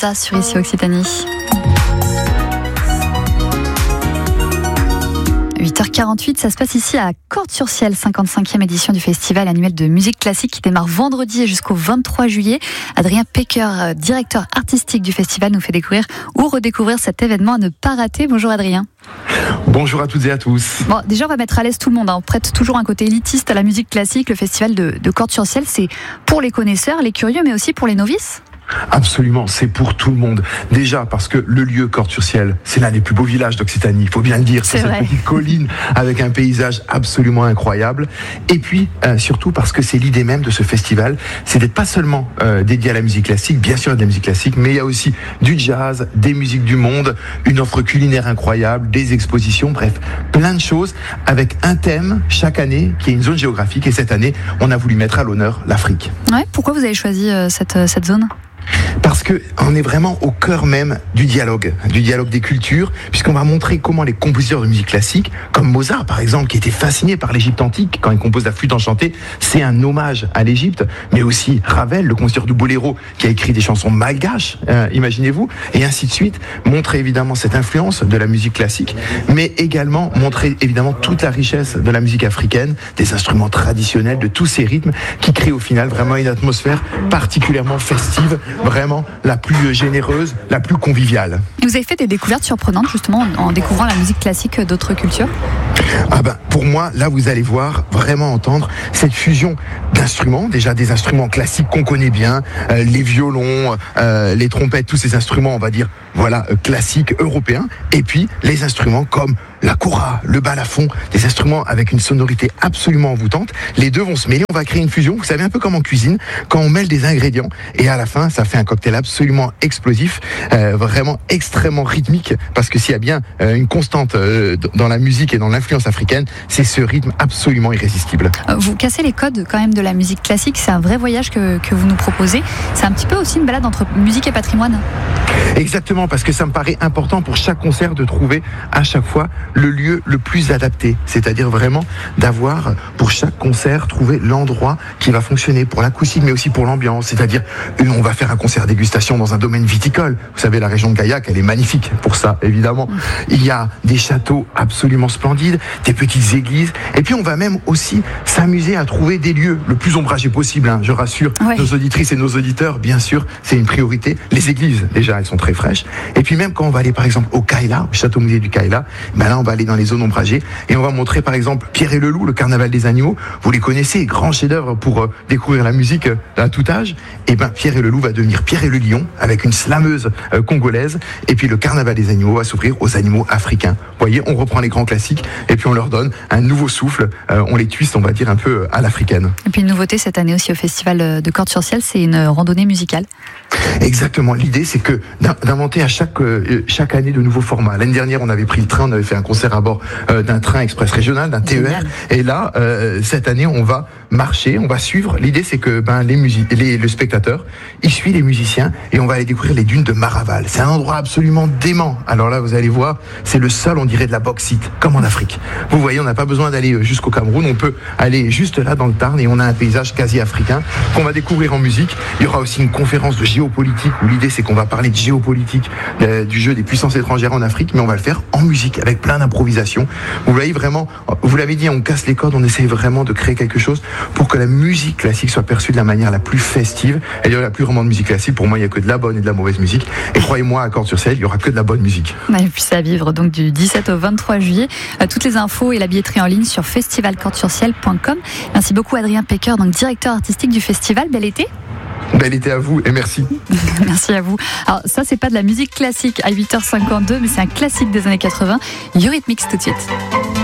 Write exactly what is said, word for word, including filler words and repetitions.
Medusa sur Ici Occitanie. huit heures quarante-huit, ça se passe ici à Cordes-sur-Ciel, cinquante-cinquième édition du festival annuel de musique classique qui démarre vendredi et jusqu'au vingt-trois juillet. Adrien Pecker, directeur artistique du festival, nous fait découvrir ou redécouvrir cet événement à ne pas rater. Bonjour Adrien. Bonjour à toutes et à tous. Bon, déjà, on va mettre à l'aise tout le monde. Hein. On prête toujours un côté élitiste à la musique classique. Le festival de, de Cordes-sur-Ciel, c'est pour les connaisseurs, les curieux, mais aussi pour les novices. Absolument, c'est pour tout le monde. Déjà parce que le lieu Cordes-sur-Ciel, c'est l'un des plus beaux villages d'Occitanie, il faut bien le dire. C'est sur vrai. Cette petite colline avec un paysage absolument incroyable. Et puis, euh, surtout parce que c'est l'idée même de ce festival, c'est d'être pas seulement euh, dédié à la musique classique, bien sûr il y a de la musique classique, mais il y a aussi du jazz, des musiques du monde, une offre culinaire incroyable, des expositions, bref, plein de choses avec un thème chaque année qui est une zone géographique. Et cette année, on a voulu mettre à l'honneur l'Afrique. Ouais, pourquoi vous avez choisi euh, cette, euh, cette zone ? Parce que on est vraiment au cœur même du dialogue, du dialogue des cultures, puisqu'on va montrer comment les compositeurs de musique classique, comme Mozart par exemple, qui était fasciné par l'Égypte antique quand il compose la flûte enchantée, c'est un hommage à l'Égypte, mais aussi Ravel, le compositeur du boléro, qui a écrit des chansons malgaches, euh, imaginez-vous, et ainsi de suite, montrer évidemment cette influence de la musique classique, mais également montrer évidemment toute la richesse de la musique africaine, des instruments traditionnels, de tous ces rythmes, qui créent au final vraiment une atmosphère particulièrement festive, vraiment la plus généreuse, la plus conviviale. Et vous avez fait des découvertes surprenantes justement en découvrant la musique classique d'autres cultures ? Ah ben, pour moi, là, vous allez voir, vraiment entendre cette fusion d'instruments, déjà des instruments classiques qu'on connaît bien, euh, les violons, euh, les trompettes, tous ces instruments, on va dire, voilà, euh, classiques européens, et puis les instruments comme la kora, le balafon, des instruments avec une sonorité absolument envoûtante. Les deux vont se mêler, on va créer une fusion, vous savez un peu comme en cuisine, quand on mêle des ingrédients, et à la fin, ça fait un cocktail absolument explosif, euh, vraiment extrêmement rythmique, parce que s'il y a bien euh, une constante euh, dans la musique et dans l'influence africaine, c'est ce rythme absolument irrésistible. Vous cassez les codes quand même de la musique classique, c'est un vrai voyage que, que vous nous proposez. C'est un petit peu aussi une balade entre musique et patrimoine. Exactement, parce que ça me paraît important pour chaque concert de trouver à chaque fois le lieu le plus adapté, c'est-à-dire vraiment d'avoir pour chaque concert trouvé l'endroit qui va fonctionner pour l'acoustique mais aussi pour l'ambiance, c'est-à-dire on va faire un concert dégustation dans un domaine viticole, vous savez la région de Gaillac elle est magnifique pour ça évidemment, il y a des châteaux absolument splendides, des petites églises et puis on va même aussi s'amuser à trouver des lieux le plus ombragés possible, hein, je rassure ouais. Nos auditrices et nos auditeurs, bien sûr c'est une priorité, les églises déjà elles sont très fraîches et puis même quand on va aller par exemple au Kaila, au château musée du Kaila, ben là on va aller dans les zones ombragées et on va montrer par exemple Pierre et le Loup, le carnaval des animaux, vous les connaissez, grand chef-d'œuvre pour euh, découvrir la musique euh, à tout âge, et ben Pierre et le Loup va devenir Pierre et le Lion avec une slameuse euh, congolaise et puis le carnaval des animaux va s'ouvrir aux animaux africains. Vous voyez, on reprend les grands classiques et puis on leur donne un nouveau souffle, euh, on les twiste on va dire un peu à l'africaine. Et puis une nouveauté cette année aussi au festival de Cordes-sur-Ciel, c'est une randonnée musicale. Exactement, l'idée c'est que d'inventer à chaque, euh, chaque année de nouveaux formats. L'année dernière on avait pris le train, on avait fait un concert à bord euh, d'un train express régional, d'un T E R. Génial. Et là, euh, cette année, on va marcher, on va suivre. L'idée, c'est que ben, les musi- les, le spectateur, il suit les musiciens et on va aller découvrir les dunes de Maraval. C'est un endroit absolument dément. Alors là, vous allez voir, c'est le sol, on dirait de la bauxite, comme en Afrique. Vous voyez, on n'a pas besoin d'aller jusqu'au Cameroun, on peut aller juste là dans le Tarn et on a un paysage quasi africain qu'on va découvrir en musique. Il y aura aussi une conférence de géopolitique où l'idée, c'est qu'on va parler de géopolitique, euh, du jeu des puissances étrangères en Afrique, mais on va le faire en musique avec plein d'improvisation. Vous voyez vraiment, vous l'avez dit, on casse les codes, on essaie vraiment de créer quelque chose pour que la musique classique soit perçue de la manière la plus festive. Et il n'y a plus vraiment de musique classique, pour moi il n'y a que de la bonne et de la mauvaise musique. Et croyez-moi, à Cordes-sur-Ciel, il n'y aura que de la bonne musique. Et puis ça à vivre donc du dix-sept au vingt-trois juillet. Euh, toutes les infos et la billetterie en ligne sur festival cordes sur ciel point com. Merci beaucoup Adrien Pecker, donc directeur artistique du festival. Bel été. Bel été à vous et merci. Merci à vous. Alors ça c'est pas de la musique classique à huit heures cinquante-deux, mais c'est un classique des années quatre-vingts. Eurythmics tout de suite.